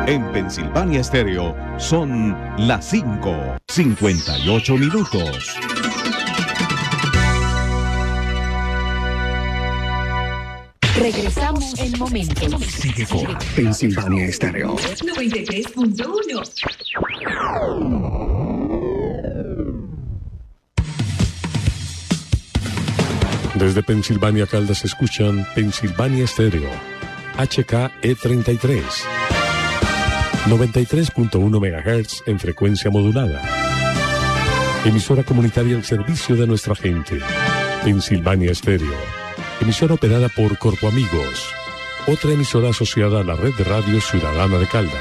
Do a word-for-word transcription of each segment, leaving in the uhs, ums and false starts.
En Pensilvania Estéreo son las cinco, cincuenta y ocho minutos. Regresamos en momentos. Sigue con Pensilvania Estéreo noventa y tres punto uno. Desde Pensilvania, Caldas, escuchan Pensilvania Estéreo, H K E treinta y tres, noventa y tres punto uno megahertz en frecuencia modulada. Emisora comunitaria al servicio de nuestra gente. Pensilvania Estéreo, emisora operada por Corpo Amigos, otra emisora asociada a la red de radio ciudadana de Caldas.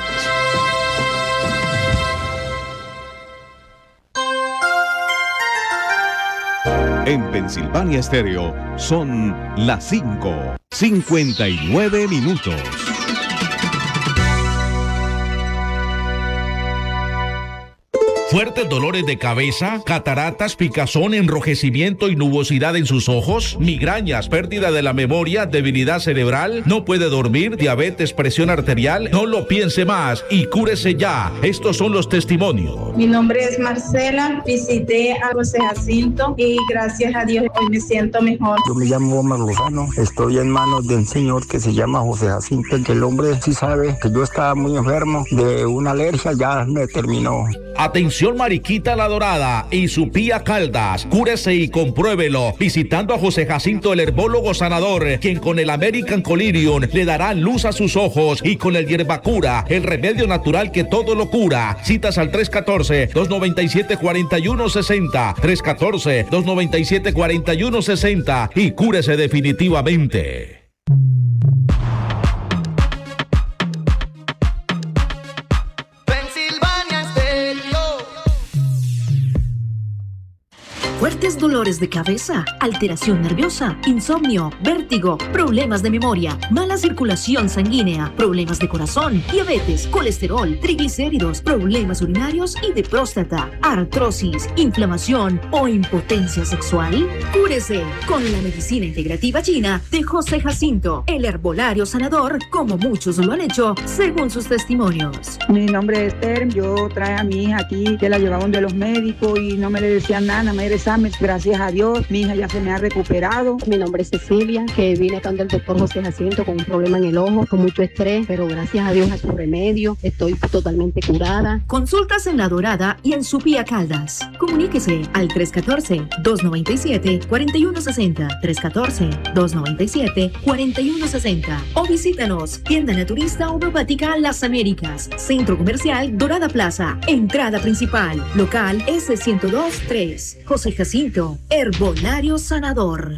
En Pensilvania Estéreo son las cinco, cincuenta y nueve minutos. ¿Fuertes dolores de cabeza, cataratas, picazón, enrojecimiento y nubosidad en sus ojos? ¿Migrañas, pérdida de la memoria, debilidad cerebral? ¿No puede dormir? ¿Diabetes, presión arterial? No lo piense más y cúrese ya. Estos son los testimonios. Mi nombre es Marcela, visité a José Jacinto y gracias a Dios hoy me siento mejor. Yo me llamo Omar Lozano, estoy en manos de un señor que se llama José Jacinto, que el hombre sí sabe que yo estaba muy enfermo de una alergia, ya me terminó. Atención Mariquita La Dorada y su Pía Caldas, cúrese y compruébelo visitando a José Jacinto el herbólogo sanador, quien con el American Collyrium le dará luz a sus ojos y con el hierbacura, el remedio natural que todo lo cura. Citas al tres uno cuatro, dos nueve siete, cuatro uno seis cero, tres uno cuatro, dos nueve siete, cuatro uno seis cero y cúrese definitivamente. Fuertes dolores de cabeza, alteración nerviosa, insomnio, vértigo, problemas de memoria, mala circulación sanguínea, problemas de corazón, diabetes, colesterol, triglicéridos, problemas urinarios y de próstata, artrosis, inflamación o impotencia sexual. Cúrese con la medicina integrativa china de José Jacinto, el herbolario sanador, como muchos lo han hecho según sus testimonios. Mi nombre es Esther, yo traje a mi hija aquí, que la llevaban de los médicos y no me le decían nada, me decían gracias a Dios, mi hija ya se me ha recuperado. Mi nombre es Cecilia, que vine acá donde el doctor José Jacinto con un problema en el ojo, con mucho estrés, pero gracias a Dios a su remedio estoy totalmente curada. Consultas en La Dorada y en Supía Caldas. Comuníquese al tres uno cuatro, dos nueve siete, cuatro uno seis cero, tres uno cuatro, dos nueve siete, cuatro uno seis cero o visítanos, tienda naturista homeopática Las Américas, Centro Comercial Dorada Plaza, entrada principal, local ese ciento dos tres. José Jacinto, herbolario sanador.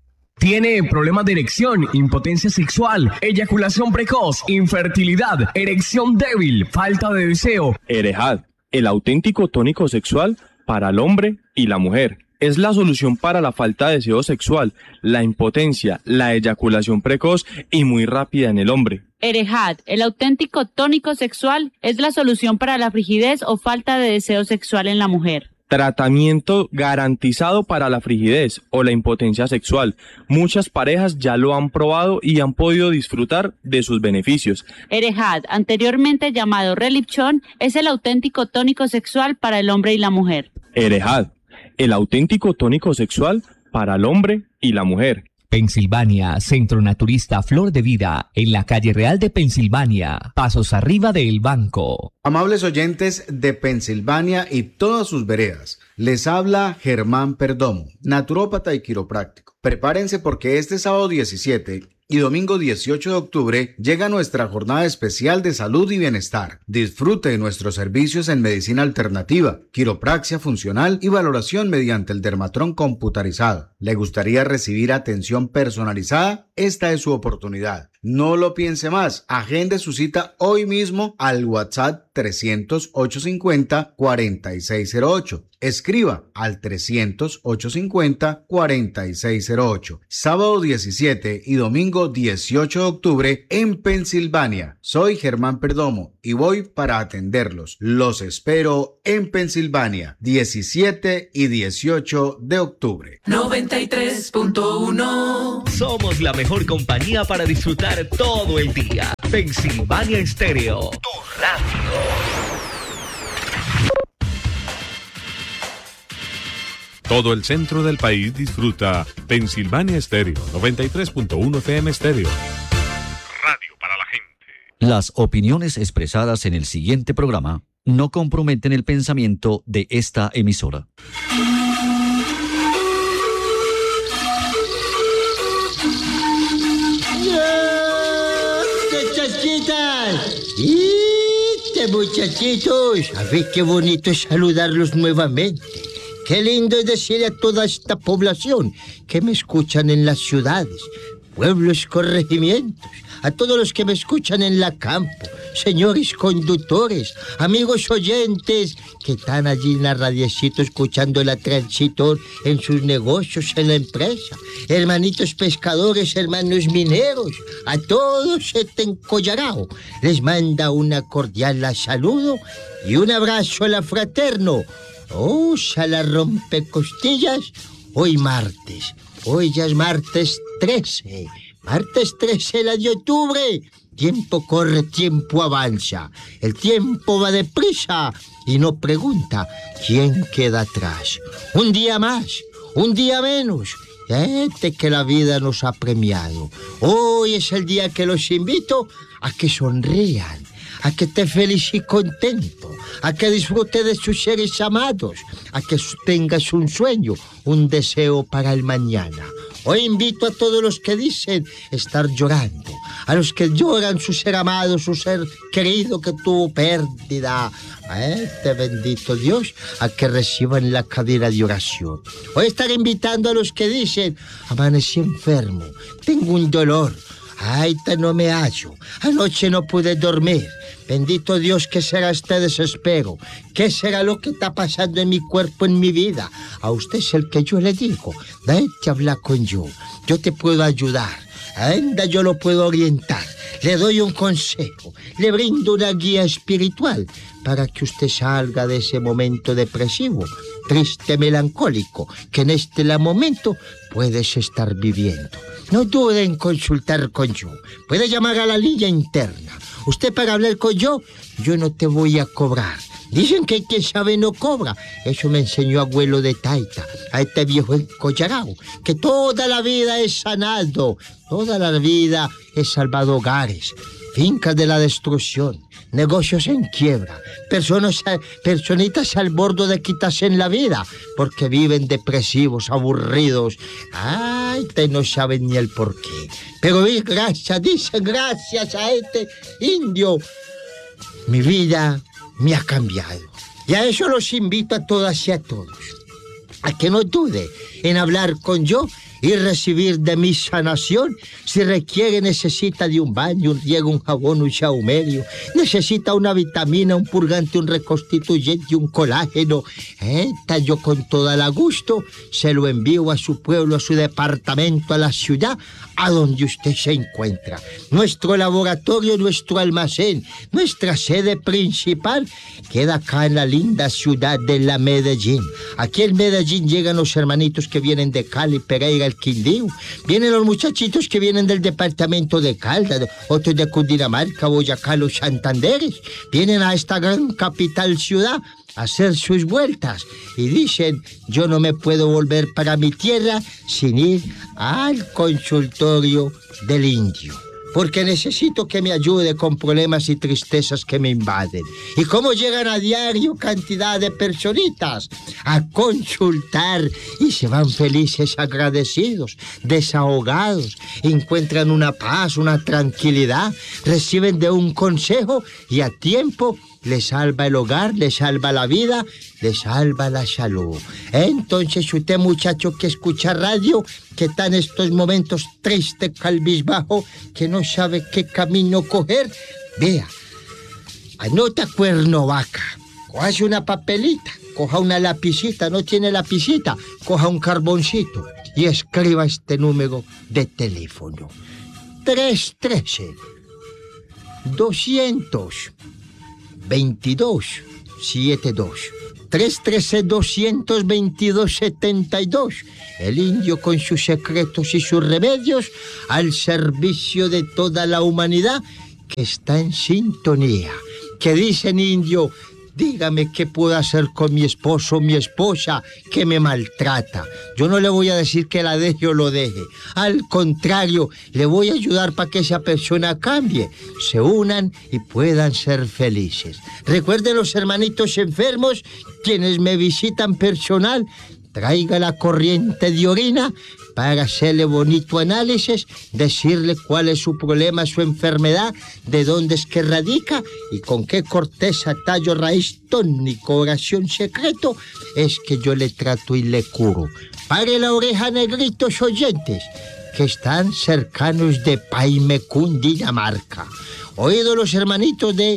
¿Tiene problemas de erección, impotencia sexual, eyaculación precoz, infertilidad, erección débil, falta de deseo? Erejad, el auténtico tónico sexual para el hombre y la mujer. Es la solución para la falta de deseo sexual, la impotencia, la eyaculación precoz y muy rápida en el hombre. Erejad, el auténtico tónico sexual, es la solución para la frigidez o falta de deseo sexual en la mujer. Tratamiento garantizado para la frigidez o la impotencia sexual. Muchas parejas ya lo han probado y han podido disfrutar de sus beneficios. Erejad, anteriormente llamado Relipchon, es el auténtico tónico sexual para el hombre y la mujer. Erejad, el auténtico tónico sexual para el hombre y la mujer. Pensilvania, Centro Naturista Flor de Vida, en la calle Real de Pensilvania, pasos arriba del banco. Amables oyentes de Pensilvania y todas sus veredas, les habla Germán Perdomo, naturópata y quiropráctico. Prepárense porque este sábado diecisiete y domingo dieciocho de octubre llega nuestra jornada especial de salud y bienestar. Disfrute de nuestros servicios en medicina alternativa, quiropraxia funcional y valoración mediante el dermatrón computarizado. ¿Le gustaría recibir atención personalizada? Esta es su oportunidad. No lo piense más. Agende su cita hoy mismo al WhatsApp trescientos, ochocientos cincuenta, cuarenta y seis cero ocho. Escriba al trescientos, ochocientos cincuenta, cuarenta y seis cero ocho. Sábado diecisiete y domingo dieciocho de octubre en Pensilvania. Soy Germán Perdomo y voy para atenderlos. Los espero en Pensilvania, diecisiete y dieciocho de octubre. noventa y tres punto uno. Somos la mejor compañía para disfrutar todo el día. Pensilvania Estéreo, tu radio. Todo el centro del país disfruta Pensilvania Estéreo, noventa y tres punto uno F M Estéreo. Radio para la gente. Las opiniones expresadas en el siguiente programa no comprometen el pensamiento de esta emisora. ¡Este muchachitos! A ver qué bonito es saludarlos nuevamente. Qué lindo es decirle a toda esta población que me escuchan en las ciudades, pueblos, corregimientos, a todos los que me escuchan en la campo, señores conductores, amigos oyentes que están allí en la radiecito escuchando el transitor en sus negocios, en la empresa, hermanitos pescadores, hermanos mineros, a todos este encollarao les manda una cordial saludo y un abrazo a la fraterno. ¡Oh, a la rompecostillas! Hoy martes, hoy ya es martes trece, martes trece de octubre. Tiempo corre, tiempo avanza, el tiempo va deprisa y no pregunta quién queda atrás. Un día más, un día menos, este que la vida nos ha premiado. Hoy es el día que los invito a que sonrían, a que esté feliz y contento, a que disfrute de sus seres amados, a que tengas un sueño, un deseo para el mañana. Hoy invito a todos los que dicen estar llorando, a los que lloran su ser amado, su ser querido que tuvo pérdida, a este bendito Dios, a que reciban la cadena de oración. Hoy estaré invitando a los que dicen, amanecí enfermo, tengo un dolor, ay, te no me hallo, anoche no pude dormir. Bendito Dios, ¿qué será este desespero? ¿Qué será lo que está pasando en mi cuerpo, en mi vida? A usted es el que yo le digo, déjate hablar con yo, yo te puedo ayudar, anda, yo lo puedo orientar, le doy un consejo, le brindo una guía espiritual para que usted salga de ese momento depresivo, triste, melancólico, que en este momento puedes estar viviendo. No dude en consultar con yo, puede llamar a la línea interna. Usted para hablar con yo, yo no te voy a cobrar. Dicen que quien sabe no cobra. Eso me enseñó abuelo de Taita, a este viejo encollarao, que toda la vida es sanado, toda la vida es salvado hogares, fincas de la destrucción, negocios en quiebra, personas, personitas al borde de quitarse en la vida, porque viven depresivos, aburridos. Ay, te no saben ni el porqué. Pero gracias, dicen gracias a este indio, mi vida me ha cambiado. Y a eso los invito a todas y a todos, a que no dude en hablar con yo y recibir de mi sanación. Si requiere, necesita de un baño, un riego, un jabón, un saumerio, necesita una vitamina, un purgante, un reconstituyente, un colágeno, esta yo con toda la gusto se lo envío a su pueblo, a su departamento, a la ciudad, a donde usted se encuentra. Nuestro laboratorio, nuestro almacén, nuestra sede principal queda acá en la linda ciudad de la Medellín. Aquí en Medellín llegan los hermanitos que vienen de Cali, Pereira, el Quindío. Vienen los muchachitos que vienen del departamento de Caldas, otros de Cundinamarca, Boyacá, los Santanderes. Vienen a esta gran capital ciudad a hacer sus vueltas y dicen, yo no me puedo volver para mi tierra sin ir al consultorio del indio, porque necesito que me ayude con problemas y tristezas que me invaden. ¿Y cómo llegan a diario cantidad de personitas a consultar y se van felices, agradecidos, desahogados, encuentran una paz, una tranquilidad, reciben de un consejo y a tiempo le salva el hogar, le salva la vida, le salva la salud? Entonces usted, muchacho que escucha radio, que está en estos momentos triste, calvisbajo, que no sabe qué camino coger, vea, anota Cuernavaca, coge una papelita, coja una lapicita, no tiene lapicita, coja un carboncito y escriba este número de teléfono. tres uno tres, doscientos veintidós, setenta y dos. tres uno tres, doscientos veintidós, setenta y dos. El indio con sus secretos y sus remedios al servicio de toda la humanidad que está en sintonía. Que dicen, indio, dígame qué puedo hacer con mi esposo o mi esposa que me maltrata. Yo no le voy a decir que la deje o lo deje. Al contrario, le voy a ayudar para que esa persona cambie, se unan y puedan ser felices. Recuerden, los hermanitos enfermos, quienes me visitan personal, traiga la corriente de orina para hacerle bonito análisis, decirle cuál es su problema, su enfermedad, de dónde es que radica y con qué corteza, tallo, raíz, tónico, oración secreto es que yo le trato y le curo. Pare la oreja, negritos oyentes, que están cercanos de Paime, Cundinamarca. Oído los hermanitos de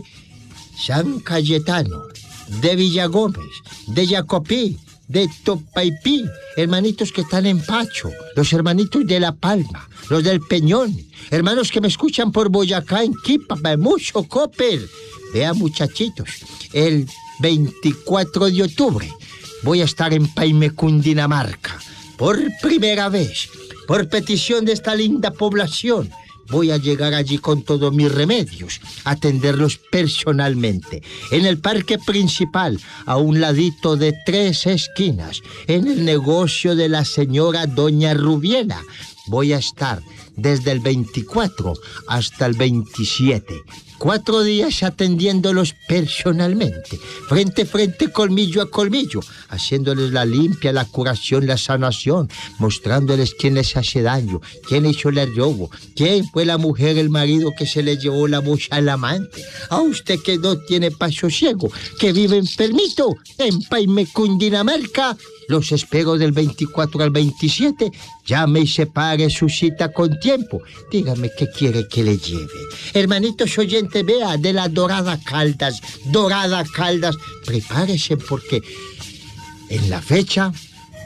San Cayetano, de Villagómez, de Jacopí, de Topaipí, hermanitos que están en Pacho, los hermanitos de La Palma, los del Peñón, hermanos que me escuchan por Boyacá, en Quipa, mucho Copper. Vean, muchachitos, el veinticuatro de octubre voy a estar en Paime, Cundinamarca, por primera vez, por petición de esta linda población. Voy a llegar allí con todos mis remedios, atenderlos personalmente. En el parque principal, a un ladito de tres esquinas, en el negocio de la señora Doña Rubiela, voy a estar desde el veinticuatro hasta el veintisiete. Cuatro días atendiéndolos personalmente, frente a frente, colmillo a colmillo, haciéndoles la limpia, la curación, la sanación, mostrándoles quién les hace daño, quién hizo el robo, quién fue la mujer, el marido que se le llevó la mocha al amante. A usted que no tiene paso ciego, que vive enfermito en Paime, Cundinamarca, los espero del veinticuatro al veintisiete. Llame y separe su cita con tiempo. Dígame qué quiere que le lleve. Hermanitos oyentes, vea, de la Dorada Caldas, Dorada Caldas, prepárese porque en la fecha,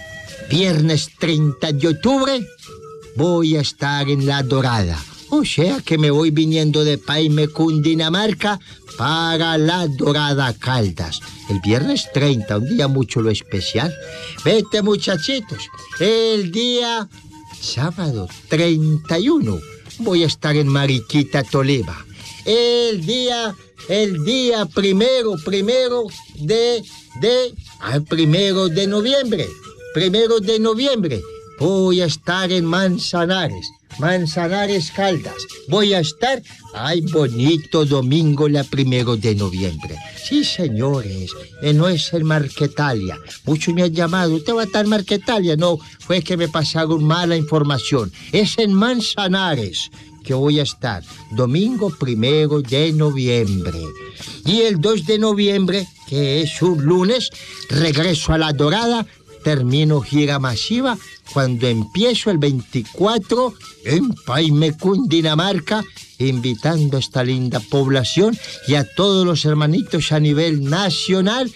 viernes treinta de octubre, voy a estar en la Dorada. O sea que me voy viniendo de Paime, Cundinamarca, para la Dorada Caldas. El viernes treinta, un día mucho lo especial. Vete, muchachitos, el día sábado treinta y uno voy a estar en Mariquita, Tolima. El día, el día primero, primero de, de, al primero de noviembre, primero de noviembre, voy a estar en Manzanares. Manzanares, Caldas. Voy a estar, ay, bonito domingo, la primero de noviembre. Sí, señores, eh, no es en Marquetalia. Muchos me han llamado, ¿usted va a estar en Marquetalia? No, fue que me pasaron mala información. Es en Manzanares que voy a estar, domingo primero de noviembre. Y el dos de noviembre, que es un lunes, regreso a La Dorada, termino gira masiva, cuando empiezo el veinticuatro en Paime, Cundinamarca, invitando a esta linda población y a todos los hermanitos a nivel nacional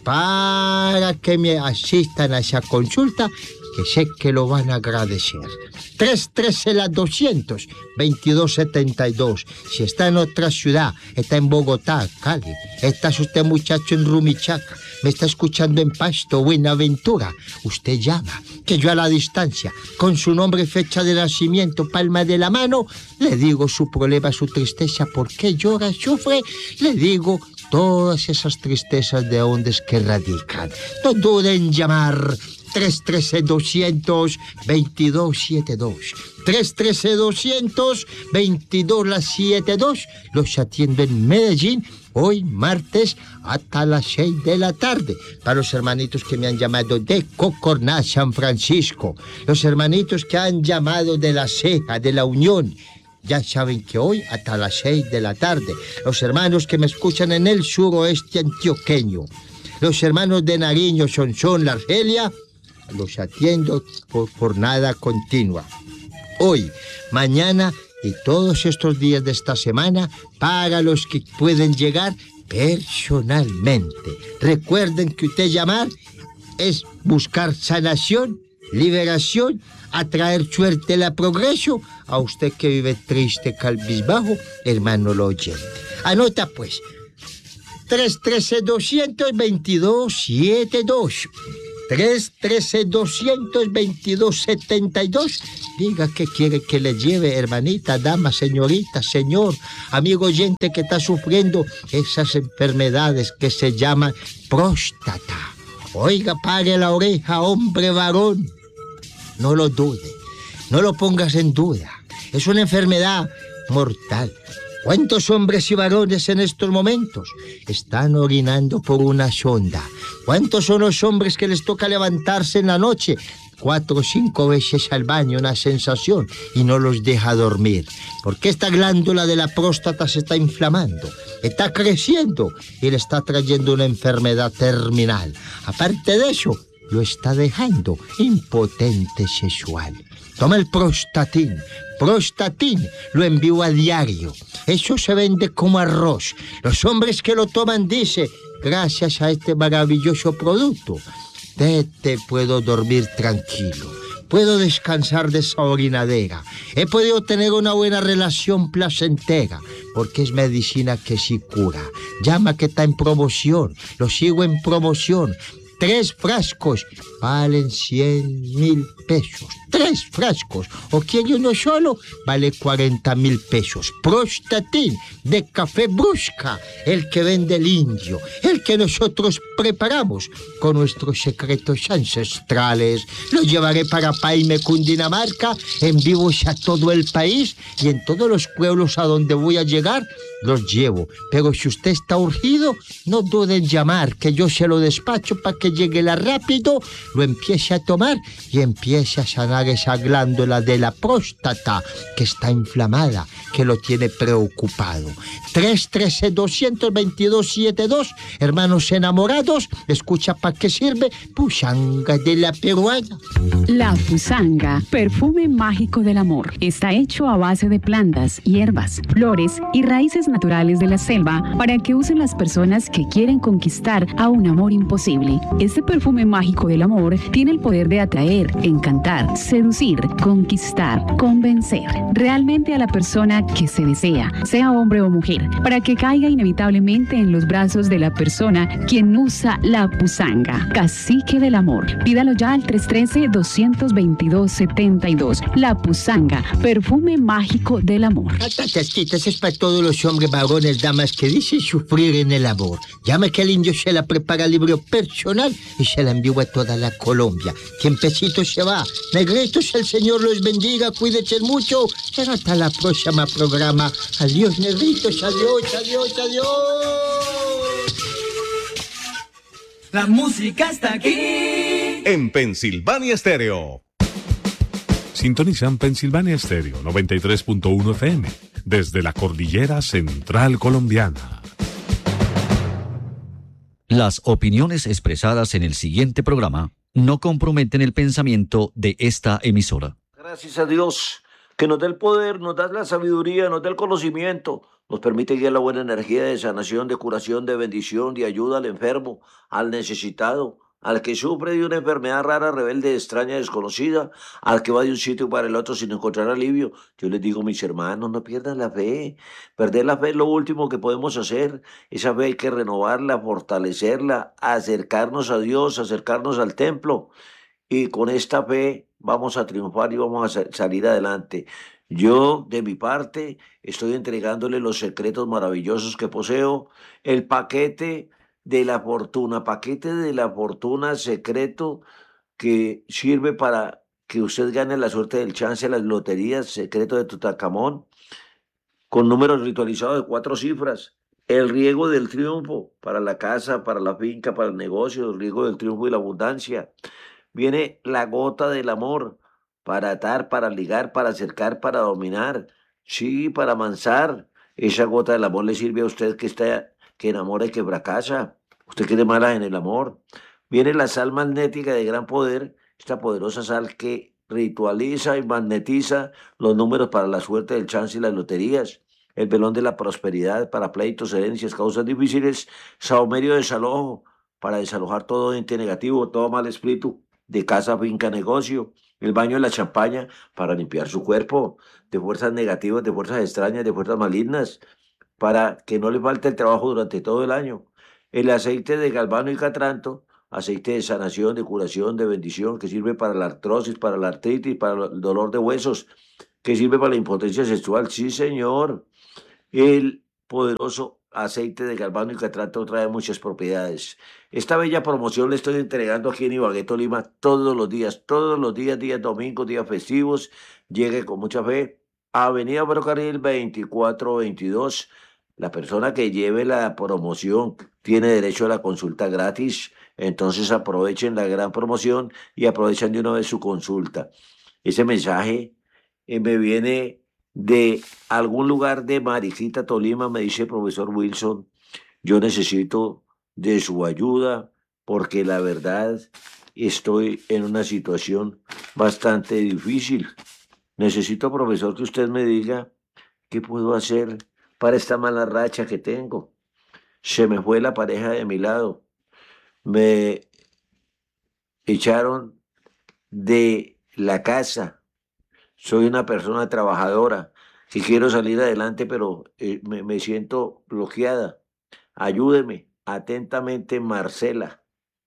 para que me asistan a esa consulta, que sé que lo van a agradecer. tres trece la doscientos, veintidós setenta y dos. Si está en otra ciudad, está en Bogotá, Cali, está usted, muchacho, en Rumichaca, me está escuchando en Pasto, Buenaventura, usted llama, que yo a la distancia, con su nombre y fecha de nacimiento, palma de la mano, le digo su problema, su tristeza, por qué llora, sufre, le digo todas esas tristezas de dónde es que radican. No duden en llamar. tres trece, doscientos veintidós setenta y dos. tres trece, doscientos veintidós setenta y dos. Los atiendo en Medellín, hoy martes hasta las seis de la tarde. Para los hermanitos que me han llamado de Cocorná, San Francisco, los hermanitos que han llamado de La Ceja, de La Unión, ya saben que hoy hasta las seis de la tarde. Los hermanos que me escuchan en el suroeste antioqueño, los hermanos de Nariño, Sonsón, La Argelia, los atiendo por jornada continua. Hoy, mañana y todos estos días de esta semana, para los que pueden llegar personalmente. Recuerden que usted llamar es buscar sanación, liberación, atraer suerte, la progreso. A usted que vive triste, calvisbajo, hermano lo oyente. Anota pues, tres uno tres, dos dos dos, siete dos. tres uno tres, dos dos dos, siete dos. Diga qué quiere que le lleve, hermanita, dama, señorita, señor, amigo oyente que está sufriendo esas enfermedades que se llaman próstata. Oiga, pague la oreja, hombre varón. No lo dude, no lo pongas en duda. Es una enfermedad mortal. ¿Cuántos hombres y varones en estos momentos están orinando por una sonda? ¿Cuántos son los hombres que les toca levantarse en la noche cuatro o cinco veces al baño, una sensación, y no los deja dormir? Porque esta glándula de la próstata se está inflamando, está creciendo y le está trayendo una enfermedad terminal. Aparte de eso, lo está dejando impotente sexual. Toma el Prostatin. Prostatin lo envío a diario. Eso se vende como arroz. Los hombres que lo toman dicen, gracias a este maravilloso producto, te, te puedo dormir tranquilo. Puedo descansar de esa orinadera. He podido tener una buena relación placentera, porque es medicina que sí cura. Llama que está en promoción. Lo sigo en promoción. Tres frascos valen cien mil pesos. Tres frascos. O quiere uno solo, vale cuarenta mil pesos. Prostatin de Café Brusca, el que vende el indio, el que nosotros preparamos con nuestros secretos ancestrales. Lo llevaré para Paime, Cundinamarca, en vivos a todo el país y en todos los pueblos a donde voy a llegar, los llevo. Pero si usted está urgido, no dude en llamar, que yo se lo despacho para que llegue la rápido, lo empiece a tomar y empiece a sanar esa glándula de la próstata que está inflamada, que lo tiene preocupado. tres uno tres, dos dos dos, siete dos. Hermanos enamorados, escucha para qué sirve Pusanga de la peruana. La Pusanga, perfume mágico del amor, está hecho a base de plantas, hierbas, flores y raíces naturales de la selva para que usen las personas que quieren conquistar a un amor imposible. Este perfume mágico del amor tiene el poder de atraer, encantar, seducir, conquistar, convencer realmente a la persona que se desea, sea hombre o mujer, para que caiga inevitablemente en los brazos de la persona quien usa la Pusanga, cacique del amor. Pídalo ya al tres uno tres, dos dos dos, siete dos. La Pusanga, perfume mágico del amor. Tatatitas, es para todos los hombres, varones, damas que dicen sufrir en el amor. Llama que el indio se la prepara libro personal y se la envió a toda la Colombia. Tiempecito se va. Negritos, el Señor los bendiga, cuídense mucho. Será hasta la próxima programa. Adiós, negritos, adiós, adiós, adiós. La música está aquí. En Pensilvania Estéreo. Sintonizan Pensilvania Estéreo noventa y tres punto uno F M desde la cordillera central colombiana. Las opiniones expresadas en el siguiente programa no comprometen el pensamiento de esta emisora. Gracias a Dios, que nos da el poder, nos da la sabiduría, nos da el conocimiento, nos permite guiar la buena energía de sanación, de curación, de bendición, de ayuda al enfermo, al necesitado, al que sufre de una enfermedad rara, rebelde, extraña, desconocida, al que va de un sitio para el otro sin encontrar alivio. Yo les digo, mis hermanos, no pierdan la fe. Perder la fe es lo último que podemos hacer. Esa fe hay que renovarla, fortalecerla, acercarnos a Dios, acercarnos al templo. Y con esta fe vamos a triunfar y vamos a salir adelante. Yo, de mi parte, estoy entregándole los secretos maravillosos que poseo, el paquete de la fortuna, paquete de la fortuna secreto que sirve para que usted gane la suerte del chance, las loterías, secreto de Tutankamón, con números ritualizados de cuatro cifras, el riego del triunfo para la casa, para la finca, para el negocio, el riego del triunfo y la abundancia. Viene la gota del amor, para atar, para ligar, para acercar, para dominar, sí, para amansar. Esa gota del amor le sirve a usted que está que enamora y que fracasa, usted que es de malas en el amor. Viene la sal magnética de gran poder, esta poderosa sal que ritualiza y magnetiza los números para la suerte del chance y las loterías. el velón de la prosperidad para pleitos, herencias, causas difíciles, saumerio de desalojo para desalojar todo ente negativo, todo mal espíritu de casa, finca, negocio, el baño de la champaña para limpiar su cuerpo de fuerzas negativas, de fuerzas extrañas, de fuerzas malignas, para que no le falte el trabajo durante todo el año. El aceite de galvano y catranto, aceite de sanación, de curación, de bendición, que sirve para la artrosis, para la artritis, para el dolor de huesos, que sirve para la impotencia sexual. Sí, señor. El poderoso aceite de galvano y catranto trae muchas propiedades. Esta bella promoción le estoy entregando aquí en Ibagué, Tolima, todos los días, todos los días, días domingos, días festivos. Llegue con mucha fe. Avenida Ferrocarril veinticuatro veintidós. La persona que lleve la promoción tiene derecho a la consulta gratis. Entonces aprovechen la gran promoción y aprovechen de una vez su consulta. Ese mensaje eh, me viene de algún lugar de Mariquita, Tolima. Me dice el profesor Wilson, yo necesito de su ayuda porque la verdad estoy en una situación bastante difícil. Necesito, profesor, que usted me diga qué puedo hacer para esta mala racha que tengo. Se me fue la pareja de mi lado. Me echaron de la casa. Soy una persona trabajadora que quiero salir adelante, pero eh, me, me siento bloqueada. Ayúdeme. Atentamente, Marcela.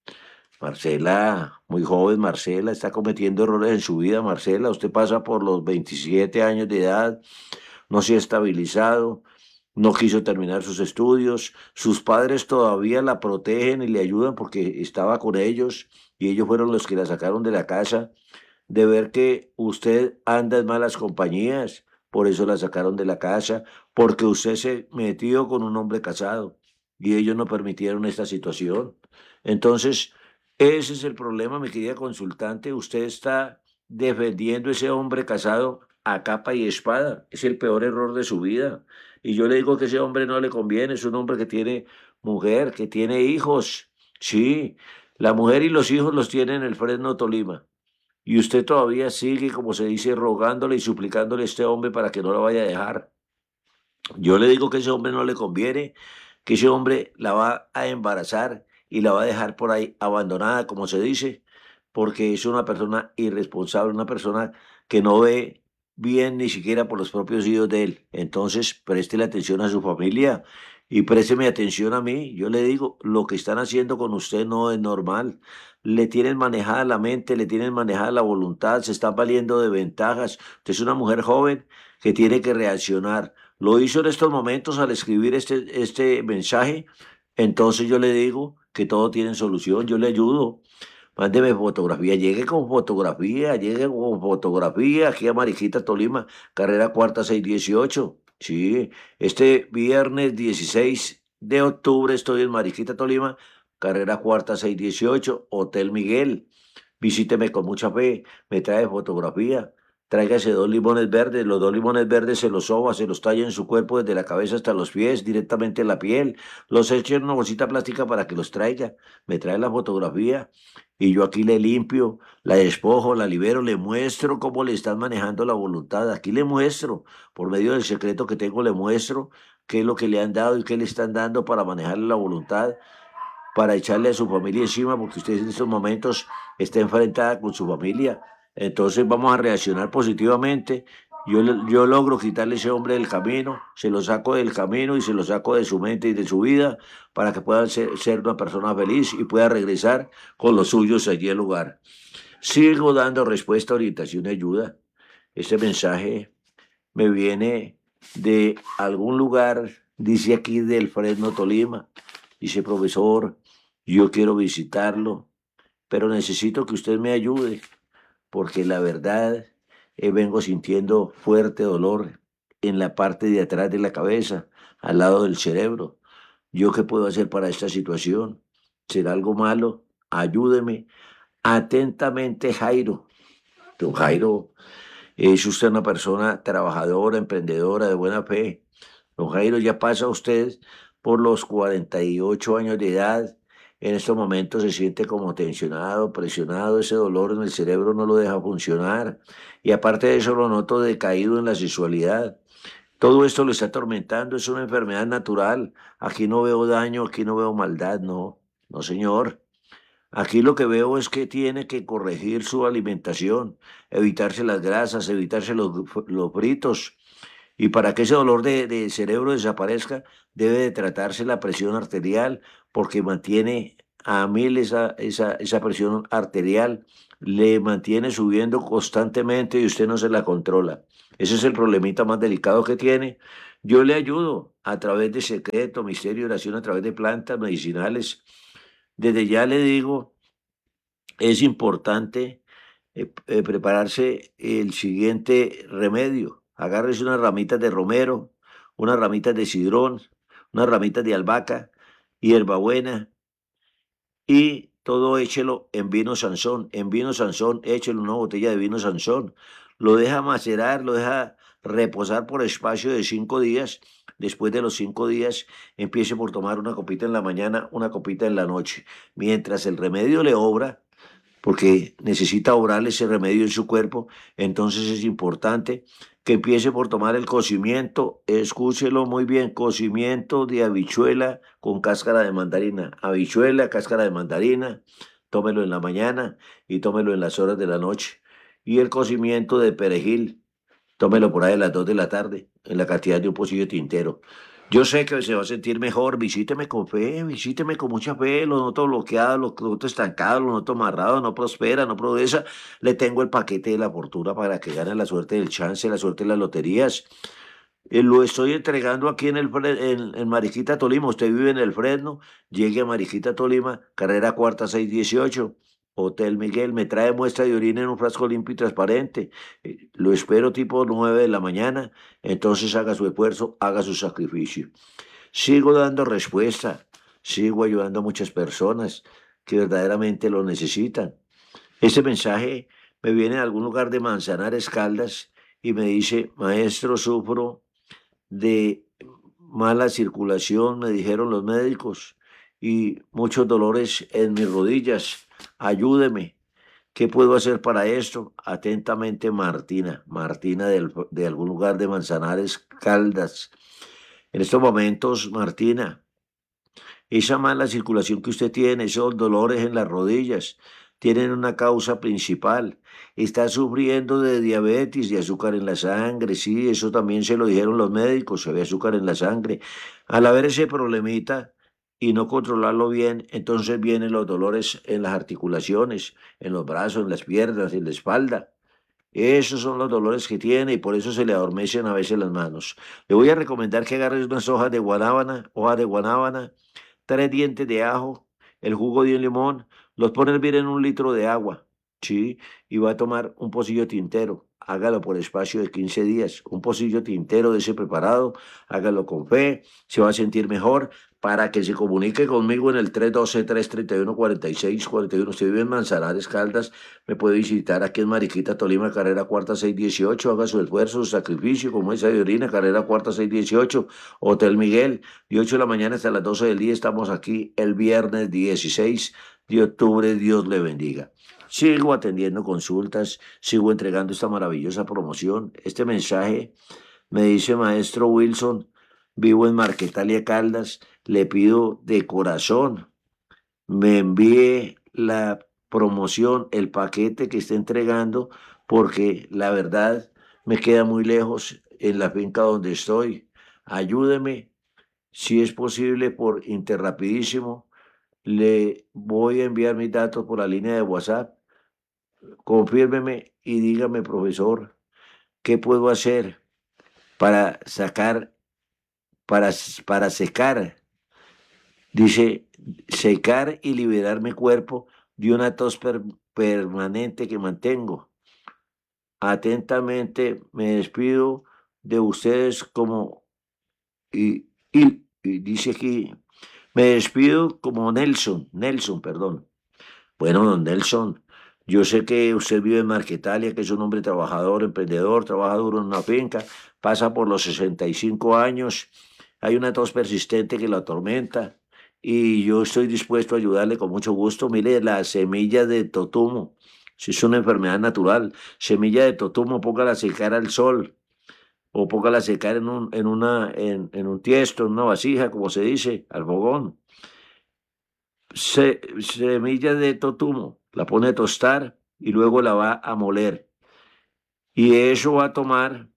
Marcela, muy joven, Marcela, está cometiendo errores en su vida. Marcela, usted pasa por los veintisiete años de edad, no se ha estabilizado, no quiso terminar sus estudios, sus padres todavía la protegen y le ayudan porque estaba con ellos y ellos fueron los que la sacaron de la casa, de ver que usted anda en malas compañías, por eso la sacaron de la casa, porque usted se metió con un hombre casado y ellos no permitieron esta situación. Entonces, ese es el problema, mi querida consultante. Usted está defendiendo a ese hombre casado a capa y espada. Es el peor error de su vida. Y yo le digo que ese hombre no le conviene. Es un hombre que tiene mujer, que tiene hijos. Sí, la mujer y los hijos los tiene en el Fresno, Tolima. Y usted todavía sigue, como se dice, rogándole y suplicándole a este hombre para que no la vaya a dejar. Yo le digo que ese hombre no le conviene, que ese hombre la va a embarazar y la va a dejar por ahí abandonada, como se dice, porque es una persona irresponsable, una persona que no ve bien ni siquiera por los propios hijos de él. Entonces, préstele atención a su familia y présteme atención a mí. Yo le digo, lo que están haciendo con usted no es normal. Le tienen manejada la mente, le tienen manejada la voluntad, se están valiendo de ventajas. Usted es una mujer joven que tiene que reaccionar. Lo hizo en estos momentos al escribir este, este mensaje. Entonces yo le digo que todo tiene solución, yo le ayudo. Mándeme fotografía, llegue con fotografía, llegue con fotografía aquí a Mariquita, Tolima, carrera cuarta seiscientos dieciocho. Sí, este viernes dieciséis de octubre estoy en Mariquita, Tolima, carrera cuarta seiscientos dieciocho, Hotel Miguel. Visíteme con mucha fe, me trae fotografía. Tráigase dos limones verdes, los dos limones verdes se los soba, se los talla en su cuerpo desde la cabeza hasta los pies, directamente en la piel, los echa en una bolsita plástica para que los traiga, me trae la fotografía y yo aquí le limpio, la despojo, la libero, le muestro cómo le están manejando la voluntad, aquí le muestro, por medio del secreto que tengo le muestro qué es lo que le han dado y qué le están dando para manejarle la voluntad, para echarle a su familia encima, porque usted en estos momentos está enfrentada con su familia. Entonces vamos a reaccionar positivamente. Yo, yo logro quitarle a ese hombre del camino, se lo saco del camino y se lo saco de su mente y de su vida para que pueda ser, ser una persona feliz y pueda regresar con los suyos allí al lugar. Sigo dando respuesta, orientación y ayuda. Este mensaje me viene de algún lugar, dice aquí del Fresno, Tolima. Dice, profesor, yo quiero visitarlo, pero necesito que usted me ayude. Porque la verdad eh, vengo sintiendo fuerte dolor en la parte de atrás de la cabeza, al lado del cerebro. ¿Yo qué puedo hacer para esta situación? ¿Será algo malo? Ayúdeme. Atentamente, Jairo. Don Jairo, es usted una persona trabajadora, emprendedora, de buena fe. Don Jairo, ya pasa usted por los cuarenta y ocho años de edad. En estos momentos se siente como tensionado, presionado, ese dolor en el cerebro no lo deja funcionar y aparte de eso lo noto decaído en la sexualidad. Todo esto lo está atormentando, es una enfermedad natural. Aquí no veo daño, aquí no veo maldad, no, no señor. Aquí lo que veo es que tiene que corregir su alimentación, evitarse las grasas, evitarse los, los fritos. Y para que ese dolor de, de cerebro desaparezca, debe de tratarse la presión arterial, porque mantiene a mil esa, esa, esa presión arterial, le mantiene subiendo constantemente y usted no se la controla. Ese es el problemita más delicado que tiene. Yo le ayudo a través de secreto, misterio, oración, a través de plantas medicinales. Desde ya le digo, es importante eh, eh, prepararse el siguiente remedio. Agárrese unas ramitas de romero, unas ramitas de cidrón, unas ramitas de albahaca, hierbabuena y todo échelo en vino Sansón. En vino Sansón, échelo una botella de vino Sansón. Lo deja macerar, lo deja reposar por espacio de cinco días. Después de los cinco días, empiece por tomar una copita en la mañana, una copita en la noche. Mientras el remedio le obra, porque necesita obrar ese remedio en su cuerpo, entonces es importante que empiece por tomar el cocimiento, escúchelo muy bien, cocimiento de habichuela con cáscara de mandarina. Habichuela, cáscara de mandarina, tómelo en la mañana y tómelo en las horas de la noche. Y el cocimiento de perejil, tómelo por ahí a las dos de la tarde, en la cantidad de un pocillo tintero. Yo sé que se va a sentir mejor, visíteme con fe, visíteme con mucha fe, lo noto bloqueado, lo noto estancado, lo noto amarrado, no prospera, no progresa. Le tengo el paquete de la fortuna para que gane la suerte del chance, la suerte de las loterías. Eh, lo estoy entregando aquí en, el, en, en Mariquita, Tolima. Usted vive en el Fresno, llegue a Mariquita, Tolima, carrera cuarta seiscientos dieciocho. Hotel Miguel, me trae muestra de orina en un frasco limpio y transparente. Eh, lo espero tipo nueve de la mañana, entonces haga su esfuerzo, haga su sacrificio. Sigo dando respuesta, sigo ayudando a muchas personas que verdaderamente lo necesitan. Este mensaje me viene de algún lugar de Manzanares, Caldas, y me dice, maestro, sufro de mala circulación, me dijeron los médicos, y muchos dolores en mis rodillas. Ayúdeme. ¿Qué puedo hacer para esto? Atentamente, Martina. Martina del, de algún lugar de Manzanares, Caldas. En estos momentos, Martina, esa mala circulación que usted tiene, esos dolores en las rodillas, tienen una causa principal. Está sufriendo de diabetes, de azúcar en la sangre. Sí, eso también se lo dijeron los médicos, se ve azúcar en la sangre. Al haber ese problemita, y no controlarlo bien, entonces vienen los dolores en las articulaciones, en los brazos, en las piernas, en la espalda. Esos son los dolores que tiene y por eso se le adormecen a veces las manos. Le voy a recomendar que agarres unas hojas de guanábana, hojas de guanábana, tres dientes de ajo, el jugo de un limón, los pone a hervir en un litro de agua, ¿sí? Y va a tomar un pocillo tintero. Hágalo por espacio de quince días, un pocillo tintero de ese preparado, hágalo con fe, se va a sentir mejor. Para que se comunique conmigo en el tres uno dos, tres tres uno, cuatro seis cuatro uno. Usted vive en Manzanares, Caldas, me puede visitar aquí en Mariquita, Tolima, carrera cuarta seiscientos dieciocho. Haga su esfuerzo, su sacrificio, como esa de orina, carrera cuarta seiscientos dieciocho. Hotel Miguel, de ocho de la mañana hasta las doce del día. Estamos aquí el viernes dieciséis de octubre. Dios le bendiga. Sigo atendiendo consultas, sigo entregando esta maravillosa promoción. Este mensaje me dice maestro Wilson, vivo en Marquetalia, Caldas, le pido de corazón, me envíe la promoción, el paquete que está entregando, porque la verdad me queda muy lejos en la finca donde estoy. Ayúdeme, si es posible, por Interrapidísimo, le voy a enviar mis datos por la línea de WhatsApp. Confírmeme y dígame, profesor, ¿qué puedo hacer para sacar, para, para secar? Dice, secar y liberar mi cuerpo de una tos per, permanente que mantengo. Atentamente me despido de ustedes como, y, y, y dice aquí, me despido como Nelson, Nelson, perdón. Bueno, don Nelson, yo sé que usted vive en Marquetalia, que es un hombre trabajador, emprendedor, trabaja duro en una finca, pasa por los sesenta y cinco años, hay una tos persistente que lo atormenta y yo estoy dispuesto a ayudarle con mucho gusto. Mire, la semilla de totumo, si es una enfermedad natural, semilla de totumo, póngala a secar al sol, o póngala a secar en un, en, una, en, en un tiesto, en una vasija, como se dice, al fogón. Se, semilla de totumo, la pone a tostar y luego la va a moler. Y eso va a tomar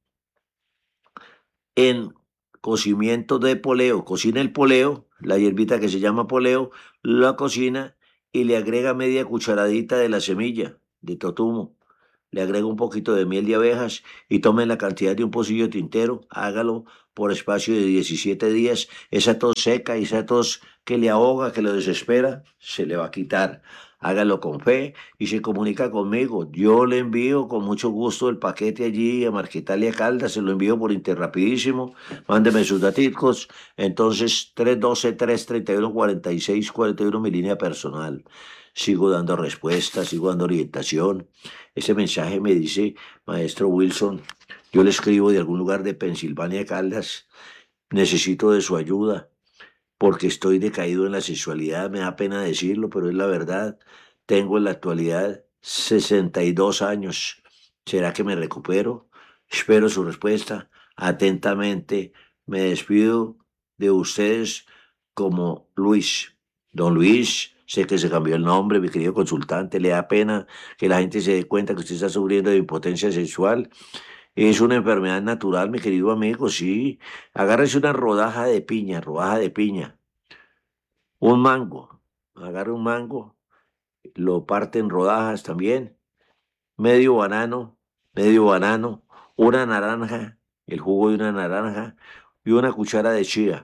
en cocimiento de poleo. Cocina el poleo, la hierbita que se llama poleo, la cocina y le agrega media cucharadita de la semilla de totumo. Le agrega un poquito de miel de abejas y tome la cantidad de un pocillo tintero, hágalo por espacio de diecisiete días. Esa tos seca y esa tos que le ahoga, que lo desespera, se le va a quitar. Hágalo con fe y se comunica conmigo. Yo le envío con mucho gusto el paquete allí a Marquitalia Caldas, se lo envío por interrapidísimo. Mándeme sus daticos. Entonces, tres uno dos, tres tres uno, cuatro seis cuatro uno, mi línea personal. Sigo dando respuestas, sigo dando orientación. Ese mensaje me dice, maestro Wilson, yo le escribo de algún lugar de Pensilvania Caldas, necesito de su ayuda, porque estoy decaído en la sexualidad, me da pena decirlo, pero es la verdad. Tengo en la actualidad sesenta y dos años. ¿Será que me recupero? Espero su respuesta. Atentamente, me despido de ustedes como Luis. Don Luis, sé que se cambió el nombre, mi querido consultante, le da pena que la gente se dé cuenta que usted está sufriendo de impotencia sexual. Es una enfermedad natural, mi querido amigo, sí. Agárrese una rodaja de piña, rodaja de piña. Un mango, agarre un mango, lo parte en rodajas también. Medio banano, medio banano, una naranja, el jugo de una naranja y una cuchara de chía.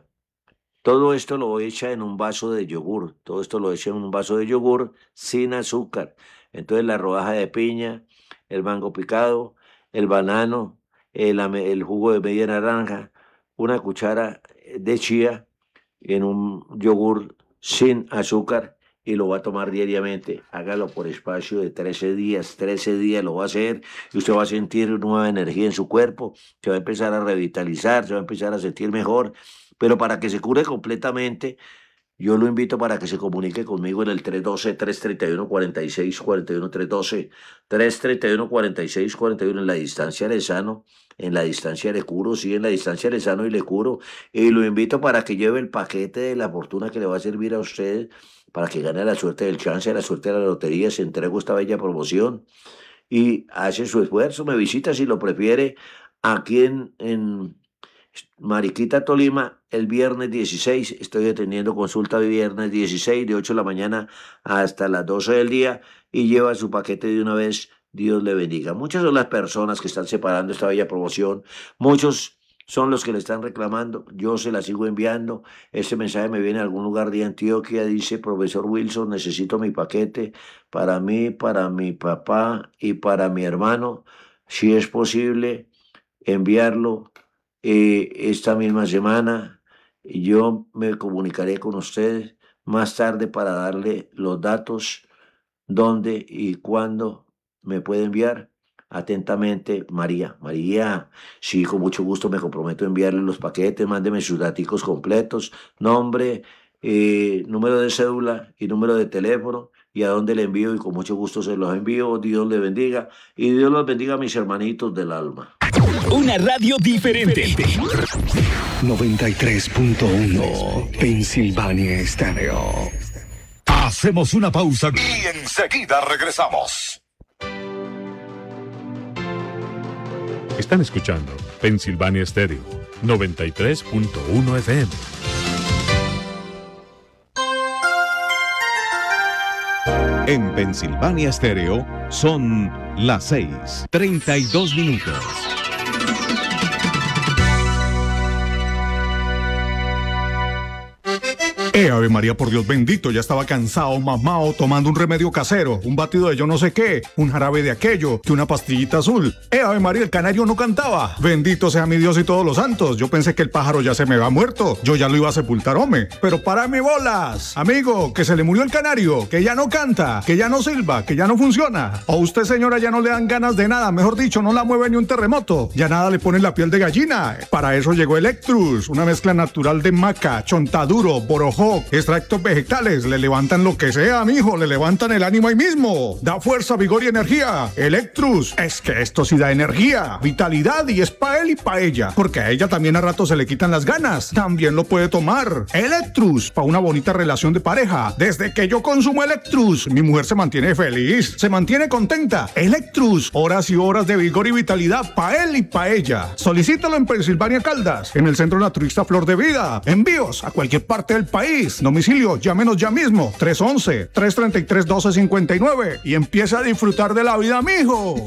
Todo esto lo echa en un vaso de yogur, todo esto lo echa en un vaso de yogur sin azúcar. Entonces la rodaja de piña, el mango picado, el banano, el, el jugo de media naranja, una cuchara de chía en un yogur sin azúcar y lo va a tomar diariamente. Hágalo por espacio de trece días, trece días lo va a hacer y usted va a sentir nueva energía en su cuerpo, se va a empezar a revitalizar, se va a empezar a sentir mejor, pero para que se cure completamente, yo lo invito para que se comunique conmigo en el tres uno dos, tres tres uno, cuatro seis cuatro uno, tres uno dos, tres tres uno, cuatro seis cuatro uno. En la distancia le sano, en la distancia le curo, sí, en la distancia le sano y le curo. Y lo invito para que lleve el paquete de la fortuna que le va a servir a usted, para que gane la suerte del chance, la suerte de la lotería. Se entrega esta bella promoción y hace su esfuerzo. Me visita si lo prefiere aquí en... en Mariquita, Tolima, el viernes dieciséis, estoy atendiendo consulta de viernes dieciséis, de ocho de la mañana hasta las doce del día, y lleva su paquete de una vez. Dios le bendiga. Muchas son las personas que están separando esta bella promoción, muchos son los que le están reclamando, yo se la sigo enviando. Este mensaje me viene de algún lugar de Antioquia, dice: profesor Wilson, necesito mi paquete para mí, para mi papá y para mi hermano, si es posible enviarlo Eh, esta misma semana. Yo me comunicaré con ustedes más tarde para darle los datos, dónde y cuándo me puede enviar. Atentamente, María. María, sí, con mucho gusto me comprometo a enviarle los paquetes. Mándeme sus datos completos, nombre, eh, número de cédula y número de teléfono, y a dónde le envío, y con mucho gusto se los envío. Dios le bendiga y Dios los bendiga a mis hermanitos del alma. Una radio diferente. noventa y tres punto uno Pensilvania Estéreo. Hacemos una pausa y enseguida regresamos. Están escuchando Pensilvania Estéreo noventa y tres punto uno F M. En Pensilvania Estéreo son las seis, treinta y dos minutos. Eh, Ave María, por Dios bendito, ya estaba cansado, mamao, tomando un remedio casero, un batido de yo no sé qué, un jarabe de aquello, que una pastillita azul. Eh, Ave María, el canario no cantaba. Bendito sea mi Dios y todos los santos. Yo pensé que el pájaro ya se me había muerto, yo ya lo iba a sepultar, hombre. Pero párame bolas, amigo, que se le murió el canario, que ya no canta, que ya no silba, que ya no funciona. O usted, señora, ya no le dan ganas de nada, mejor dicho, no la mueve ni un terremoto. Ya nada le pone la piel de gallina. Para eso llegó Electrus, una mezcla natural de maca, chontaduro, borojó, mijo. Extractos vegetales, le levantan lo que sea, mijo, le levantan el ánimo ahí mismo. Da fuerza, vigor y energía. Electrus, es que esto sí da energía, vitalidad y es pa' él y pa' ella, porque a ella también a rato se le quitan las ganas. También lo puede tomar. Electrus, pa' una bonita relación de pareja. Desde que yo consumo Electrus, mi mujer se mantiene feliz, se mantiene contenta. Electrus, horas y horas de vigor y vitalidad pa' él y pa' ella. Solicítalo en Pensilvania Caldas, en el Centro Naturista Flor de Vida. Envíos a cualquier parte del país. Domicilio, llámenos ya mismo. tres once, tres treinta y tres, doce cincuenta y nueve y empieza a disfrutar de la vida, mijo.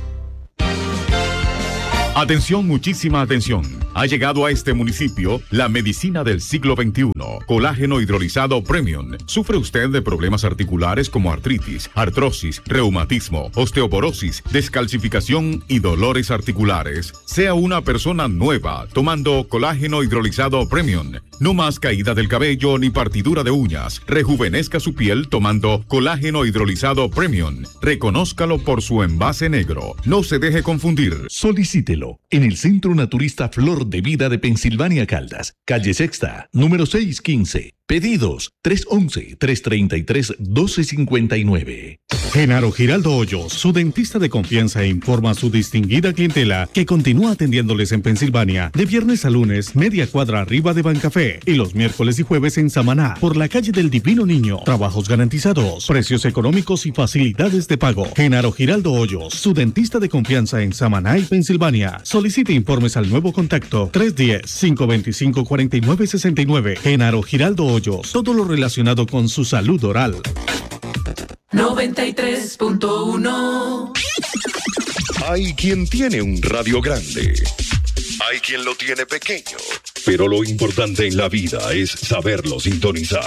Atención, muchísima atención. Ha llegado a este municipio la medicina del siglo veintiuno. Colágeno hidrolizado Premium. ¿Sufre usted de problemas articulares como artritis, artrosis, reumatismo, osteoporosis, descalcificación y dolores articulares? Sea una persona nueva tomando colágeno hidrolizado Premium. No más caída del cabello ni partidura de uñas. Rejuvenezca su piel tomando colágeno hidrolizado Premium. Reconózcalo por su envase negro. No se deje confundir. Solicítelo en el Centro Naturista Flor de Vida de Pensilvania Caldas, calle Sexta, número seiscientos quince. Pedidos tres once, tres treinta y tres, doce cincuenta y nueve. Genaro Giraldo Hoyos, su dentista de confianza, informa a su distinguida clientela que continúa atendiéndoles en Pensilvania de viernes a lunes, media cuadra arriba de Bancafé, y los miércoles y jueves en Samaná, por la calle del Divino Niño. Trabajos garantizados, precios económicos y facilidades de pago. Genaro Giraldo Hoyos, su dentista de confianza en Samaná y Pensilvania. Solicite informes al nuevo contacto tres uno cero, cinco dos cinco, cuatro nueve seis nueve. Genaro Giraldo Hoyos. Todo lo relacionado con su salud oral. noventa y tres punto uno. Hay quien tiene un radio grande. Hay quien lo tiene pequeño. Pero lo importante en la vida es saberlo sintonizar.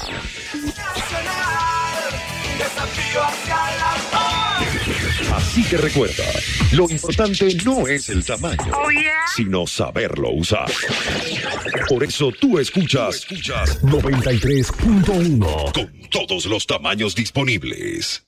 Así que recuerda, lo importante no es el tamaño, oh, yeah. sino saberlo usar. Por eso tú escuchas, tú escuchas noventa y tres punto uno con todos los tamaños disponibles.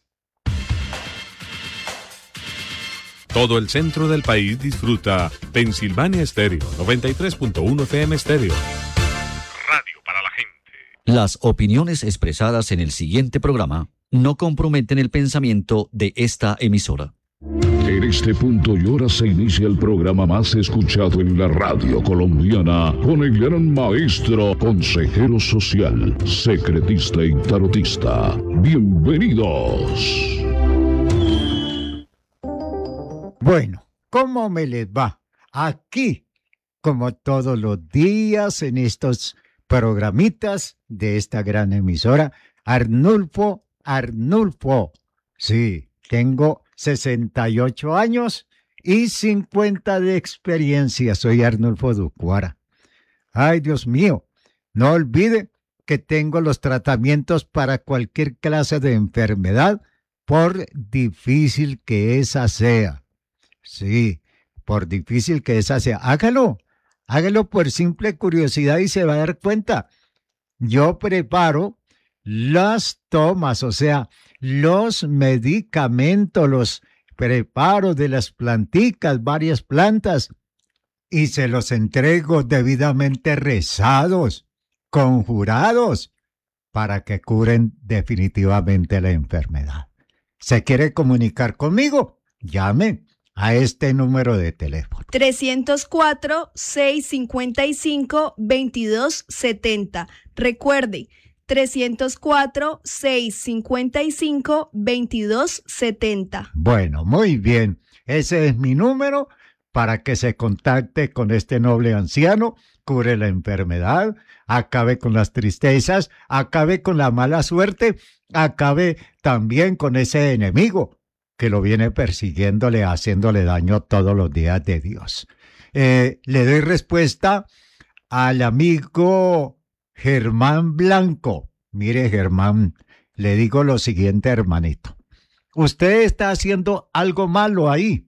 Todo el centro del país disfruta Pensilvania Estéreo, noventa y tres punto uno F M Estéreo. Radio para la gente. Las opiniones expresadas en el siguiente programa no comprometen el pensamiento de esta emisora. En este punto y hora se inicia el programa más escuchado en la radio colombiana, con el gran maestro, consejero social, secretista y tarotista. Bienvenidos. Bueno, ¿cómo me les va? Aquí, como todos los días en estos programitas de esta gran emisora, Arnulfo Arnulfo, sí, tengo sesenta y ocho años y cincuenta de experiencia. Soy Arnulfo Ducuara. Ay, Dios mío, no olvide que tengo los tratamientos para cualquier clase de enfermedad, por difícil que esa sea. Sí, por difícil que esa sea. Hágalo, hágalo por simple curiosidad y se va a dar cuenta. Yo preparo las tomas, o sea, los medicamentos, los preparo de las planticas, varias plantas, y se los entrego debidamente rezados, conjurados, para que curen definitivamente la enfermedad. ¿Se quiere comunicar conmigo? Llame a este número de teléfono. trescientos cuatro, seiscientos cincuenta y cinco, veintidós setenta. Recuerde, trescientos cuatro, seiscientos cincuenta y cinco, veintidós setenta. Bueno, muy bien. Ese es mi número para que se contacte con este noble anciano, cure la enfermedad, acabe con las tristezas, acabe con la mala suerte, acabe también con ese enemigo que lo viene persiguiéndole, haciéndole daño todos los días de Dios. Eh, le doy respuesta al amigo Germán Blanco. Mire, Germán, le digo lo siguiente, hermanito. Usted está haciendo algo malo ahí,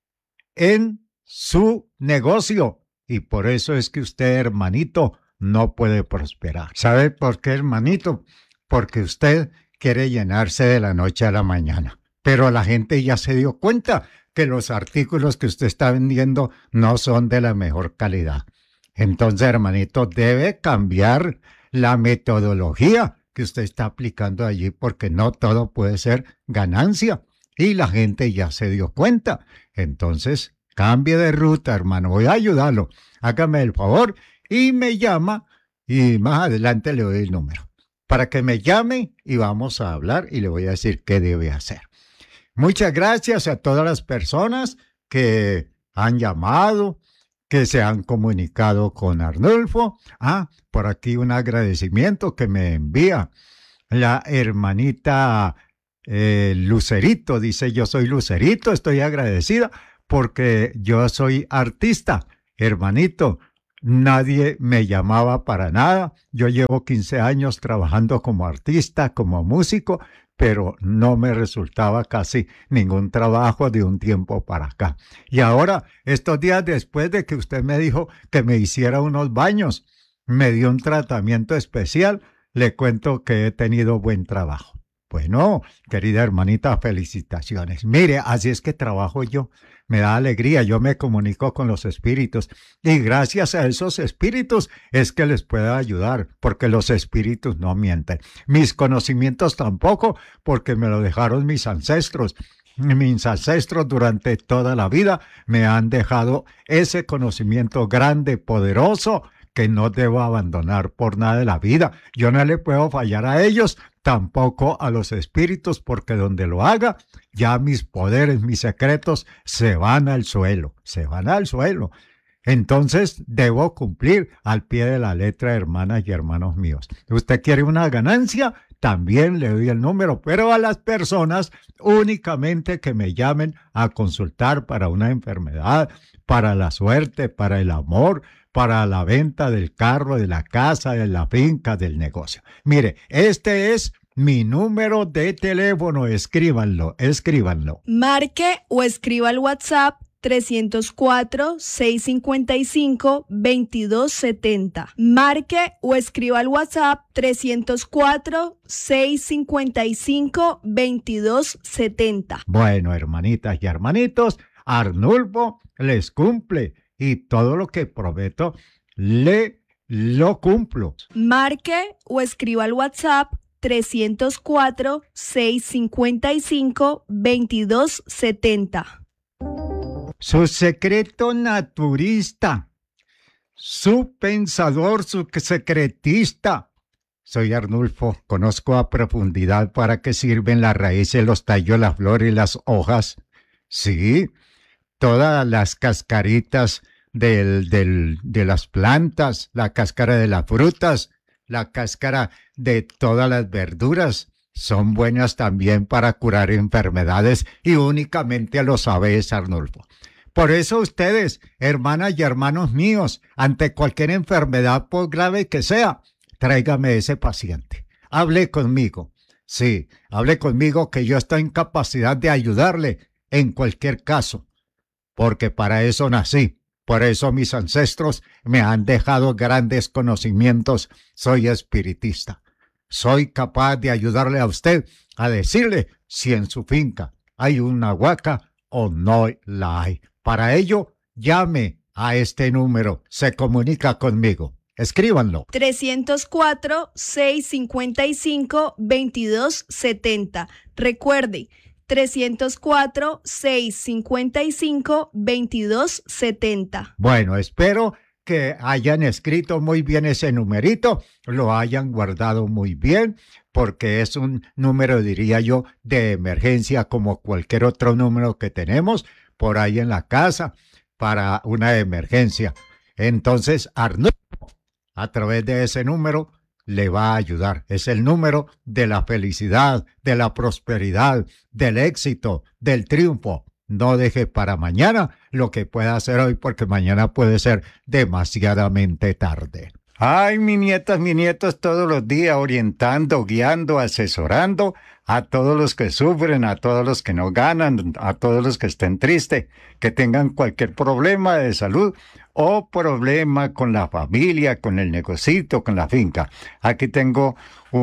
en su negocio, y por eso es que usted, hermanito, no puede prosperar. ¿Sabe por qué, hermanito? Porque usted quiere llenarse de la noche a la mañana. Pero la gente ya se dio cuenta que los artículos que usted está vendiendo no son de la mejor calidad. Entonces, hermanito, debe cambiar la metodología que usted está aplicando allí, porque no todo puede ser ganancia. Y la gente ya se dio cuenta. Entonces, cambie de ruta, hermano. Voy a ayudarlo. Hágame el favor y me llama y más adelante le doy el número para que me llame y vamos a hablar y le voy a decir qué debe hacer. Muchas gracias a todas las personas que han llamado, que se han comunicado con Arnulfo. Ah, por aquí un agradecimiento que me envía la hermanita eh, Lucerito. Dice, yo soy Lucerito, estoy agradecida porque yo soy artista. Hermanito, nadie me llamaba para nada. Yo llevo quince años trabajando como artista, como músico, pero no me resultaba casi ningún trabajo de un tiempo para acá. Y ahora, estos días después de que usted me dijo que me hiciera unos baños, me dio un tratamiento especial, le cuento que he tenido buen trabajo. Bueno, querida hermanita, felicitaciones. Mire, así es que trabajo yo. Me da alegría, yo me comunico con los espíritus y gracias a esos espíritus es que les puedo ayudar, porque los espíritus no mienten. Mis conocimientos tampoco, porque me lo dejaron mis ancestros. Mis ancestros durante toda la vida me han dejado ese conocimiento grande, poderoso, que no debo abandonar por nada de la vida. Yo no le puedo fallar a ellos, tampoco a los espíritus, porque donde lo haga, ya mis poderes, mis secretos se van al suelo, se van al suelo. Entonces, debo cumplir al pie de la letra, hermanas y hermanos míos. ¿Usted quiere una ganancia? También le doy el número, pero a las personas únicamente que me llamen a consultar para una enfermedad, para la suerte, para el amor, para la venta del carro, de la casa, de la finca, del negocio. Mire, este es mi número de teléfono. Escríbanlo, escríbanlo. Marque o escriba al WhatsApp trescientos cuatro, seiscientos cincuenta y cinco, veintidós setenta. Marque o escriba al WhatsApp trescientos cuatro, seiscientos cincuenta y cinco, veintidós setenta. Bueno, hermanitas y hermanitos, Arnulfo les cumple y todo lo que prometo le lo cumplo. Marque o escriba al WhatsApp trescientos cuatro, seiscientos cincuenta y cinco, veintidós setenta. Su secreto naturista, su pensador, su secretista. Soy Arnulfo, conozco a profundidad para qué sirven las raíces, los tallos, las flores y las hojas. Sí, todas las cascaritas del, del, de las plantas, la cáscara de las frutas, la cáscara de todas las verduras, son buenas también para curar enfermedades y únicamente lo sabes, Arnulfo. Por eso ustedes, hermanas y hermanos míos, ante cualquier enfermedad, por grave que sea, tráigame ese paciente. Hable conmigo. Sí, hable conmigo que yo estoy en capacidad de ayudarle en cualquier caso, porque para eso nací. Por eso mis ancestros me han dejado grandes conocimientos. Soy espiritista. Soy capaz de ayudarle a usted a decirle si en su finca hay una huaca o no la hay. Para ello, llame a este número. Se comunica conmigo. Escríbanlo. trescientos cuatro, seiscientos cincuenta y cinco, veintidós setenta. Recuerde, trescientos cuatro, seiscientos cincuenta y cinco, veintidós setenta. Bueno, espero que hayan escrito muy bien ese numerito, lo hayan guardado muy bien, porque es un número, diría yo, de emergencia como cualquier otro número que tenemos por ahí en la casa para una emergencia. Entonces, Arnulfo, a través de ese número, le va a ayudar. Es el número de la felicidad, de la prosperidad, del éxito, del triunfo. No deje para mañana lo que pueda hacer hoy, porque mañana puede ser demasiadamente tarde. Ay, mis nietas, mis nietos, todos los días orientando, guiando, asesorando a todos los que sufren, a todos los que no ganan, a todos los que estén tristes, que tengan cualquier problema de salud o problema con la familia, con el negocito, con la finca. Aquí tengo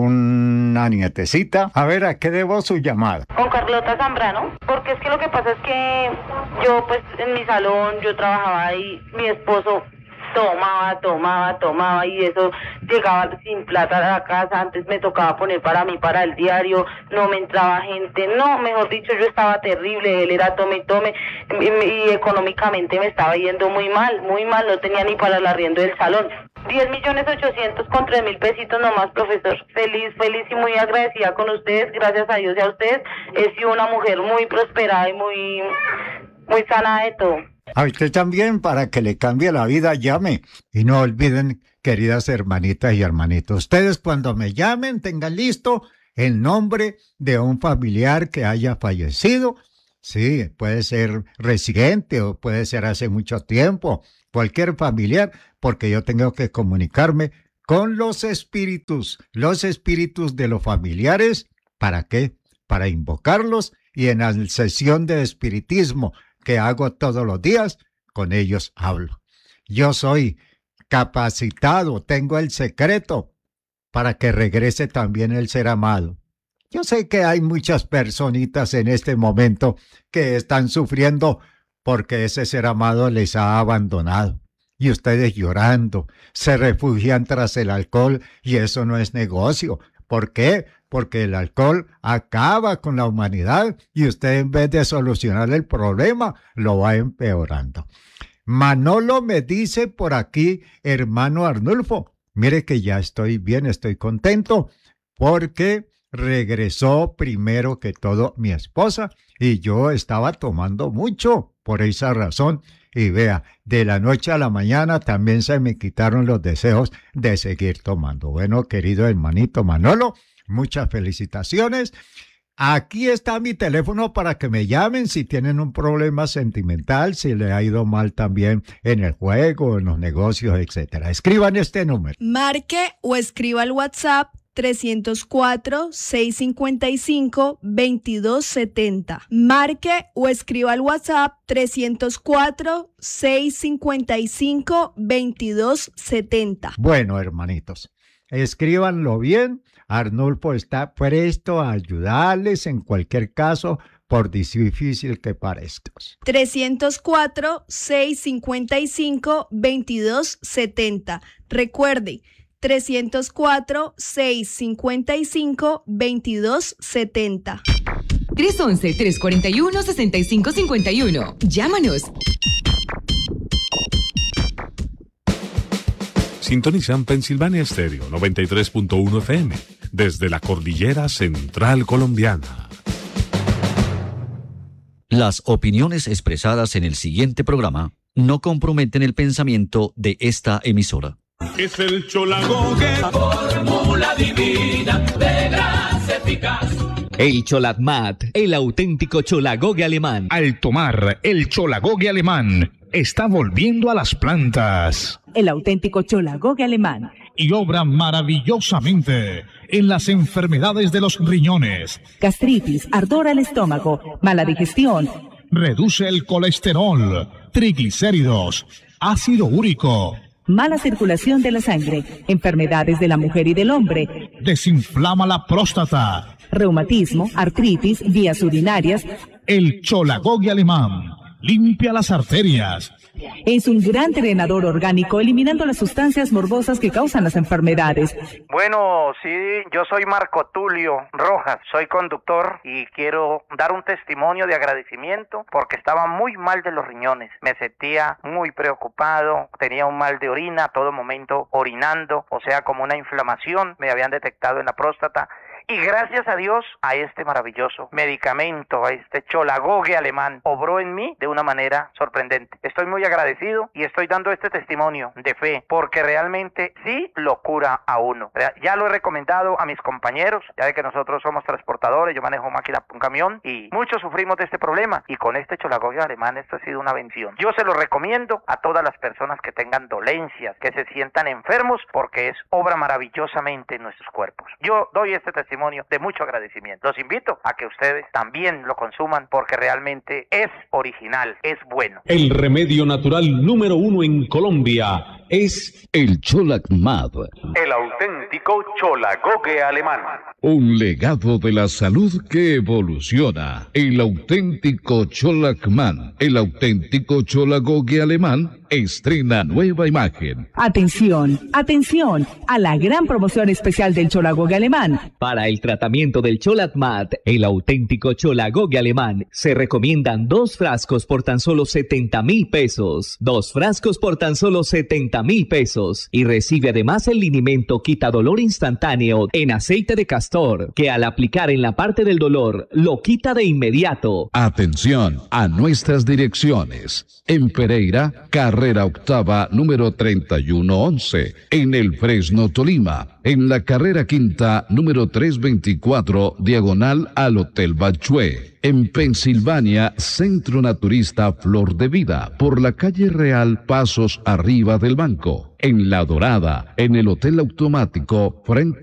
una nietecita. A ver, ¿a qué debo su llamada? Con Carlota Zambrano, porque es que lo que pasa es que yo, pues, en mi salón, yo trabajaba ahí, mi esposo tomaba, tomaba, tomaba y eso llegaba sin plata a la casa, antes me tocaba poner para mí, para el diario, no me entraba gente, no, mejor dicho, yo estaba terrible, él era tome y tome y, y económicamente me estaba yendo muy mal, muy mal, no tenía ni para el arriendo del salón. diez millones ochocientos con tres mil pesitos nomás, profesor. Feliz, feliz y muy agradecida con ustedes, gracias a Dios y a ustedes, he sido una mujer muy prosperada y muy, muy sana de todo. A usted también, para que le cambie la vida, llame. Y no olviden, queridas hermanitas y hermanitos, ustedes cuando me llamen tengan listo el nombre de un familiar que haya fallecido. Sí, puede ser reciente o puede ser hace mucho tiempo, cualquier familiar, porque yo tengo que comunicarme con los espíritus, los espíritus de los familiares. ¿Para qué? Para invocarlos, y en la sesión de espiritismo que hago todos los días, con ellos hablo. Yo soy capacitado, tengo el secreto para que regrese también el ser amado. Yo sé que hay muchas personitas en este momento que están sufriendo porque ese ser amado les ha abandonado. Y ustedes llorando, se refugian tras el alcohol, y eso no es negocio. ¿Por qué? Porque el alcohol acaba con la humanidad y usted, en vez de solucionar el problema, lo va empeorando. Manolo me dice por aquí, hermano Arnulfo, mire que ya estoy bien, estoy contento, porque regresó primero que todo mi esposa y yo estaba tomando mucho por esa razón. Y vea, de la noche a la mañana también se me quitaron los deseos de seguir tomando. Bueno, querido hermanito Manolo, muchas felicitaciones. Aquí está mi teléfono para que me llamen si tienen un problema sentimental, si le ha ido mal también en el juego, en los negocios, etcétera. Escriban este número. Marque o escriba al WhatsApp trescientos cuatro, seiscientos cincuenta y cinco, veintidós setenta. Marque o escriba al WhatsApp trescientos cuatro, seiscientos cincuenta y cinco, veintidós setenta. Bueno, hermanitos, escríbanlo bien. Arnulfo está presto a ayudarles en cualquier caso, por difícil que parezca. trescientos cuatro, seiscientos cincuenta y cinco, veintidós setenta. Recuerde, trescientos cuatro, seiscientos cincuenta y cinco, veintidós setenta. tres once, tres cuarenta y uno, sesenta y cinco cincuenta y uno. Llámanos. Sintonizan Pensilvania Estéreo noventa y tres punto uno F M desde la cordillera central colombiana. Las opiniones expresadas en el siguiente programa no comprometen el pensamiento de esta emisora. Es el Cholagogue, fórmula divina de grasa eficaz. El Cholagmat, el auténtico Cholagogue alemán. Al tomar el Cholagogue alemán, está volviendo a las plantas. El auténtico Cholagogue alemán. Y obra maravillosamente en las enfermedades de los riñones. Gastritis, ardor al estómago, mala digestión. Reduce el colesterol, triglicéridos, ácido úrico. Mala circulación de la sangre, enfermedades de la mujer y del hombre. Desinflama la próstata. Reumatismo, artritis, vías urinarias. El Cholagogue alemán limpia las arterias. Es un gran drenador orgánico, eliminando las sustancias morbosas que causan las enfermedades. Bueno, sí, yo soy Marco Tulio Rojas, soy conductor y quiero dar un testimonio de agradecimiento porque estaba muy mal de los riñones. Me sentía muy preocupado, tenía un mal de orina, a todo momento orinando, o sea, como una inflamación me habían detectado en la próstata. Y gracias a Dios, a este maravilloso medicamento, a este Cholagogue alemán, obró en mí de una manera sorprendente. Estoy muy agradecido y estoy dando este testimonio de fe, porque realmente sí lo cura a uno. Ya lo he recomendado a mis compañeros, ya de que nosotros somos transportadores, yo manejo máquina, un camión, y muchos sufrimos de este problema, y con este Cholagogue alemán esto ha sido una bendición. Yo se lo recomiendo a todas las personas que tengan dolencias, que se sientan enfermos, porque es obra maravillosamente en nuestros cuerpos. Yo doy este testimonio de mucho agradecimiento. Los invito a que ustedes también lo consuman porque realmente es original, es bueno. El remedio natural número uno en Colombia es el Cholagmat, el auténtico Cholagogue alemán. Un legado de la salud que evoluciona. El auténtico Cholagmat, el auténtico Cholagogue alemán, estrena nueva imagen. Atención, atención a la gran promoción especial del Cholagogue alemán. Para el tratamiento del Cholatmat, el auténtico Cholagogue alemán, se recomiendan dos frascos por tan solo setenta mil pesos. Dos frascos por tan solo setenta mil pesos. Y recibe además el linimento quita dolor instantáneo en aceite de castor, que al aplicar en la parte del dolor, lo quita de inmediato. Atención a nuestras direcciones. En Pereira, carrera octava, número treinta y uno once. En el Fresno, Tolima. En la carrera quinta, número trescientos veinticuatro, diagonal al Hotel Bachué. En Pensilvania, Centro Naturista Flor de Vida, por la calle Real, pasos arriba del banco. En La Dorada, en el Hotel Automático, frente